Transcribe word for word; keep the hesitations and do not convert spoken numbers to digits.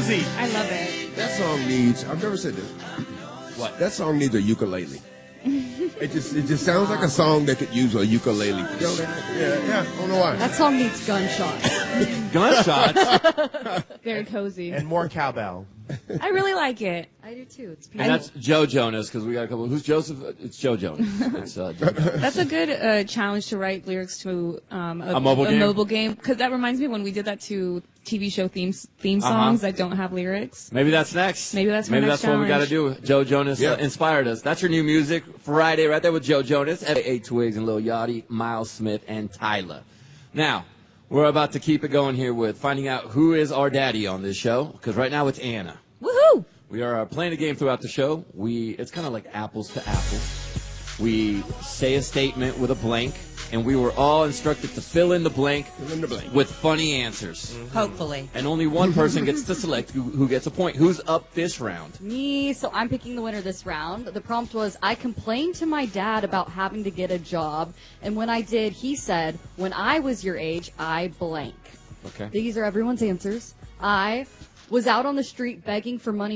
cozy. I love it. That song needs, I've never said this. What? That song needs a ukulele. It just it just sounds like a song that could use a ukulele. You know that? Yeah, yeah. I don't know why. That song needs gunshots. Gunshots. Very cozy. And more cowbell. I really like it. I do too. It's And beautiful. that's Joe Jonas, because we got a couple. Who's Joseph? It's Joe Jonas. It's, uh, Joe Jonas. That's a good uh, challenge to write lyrics to um, a, A mobile game? mobile game, because that reminds me when we did that to T V show themes, theme Uh-huh. songs that don't have lyrics. Maybe that's next. Maybe that's my Maybe next that's what we got to do. Joe Jonas Yeah. uh, inspired us. That's your new music Friday, right there with Joe Jonas, F A Twigs and Lil Yachty, Miles Smith, and Tyler. Now, we're about to keep it going here with finding out who is our daddy on this show, because right now it's Anna. Woohoo! We are uh, playing a game throughout the show. We It's kind of like apples to apples. We say a statement with a blank, and we were all instructed to fill in the blank, Fill in the blank. with funny answers. Hopefully. And only one person gets to select who, who gets a point. Who's up this round? Me, so I'm picking the winner this round. The prompt was, I complained to my dad about having to get a job, and when I did, he said, when I was your age, I blank. Okay. These are everyone's answers. I was out on the street begging for money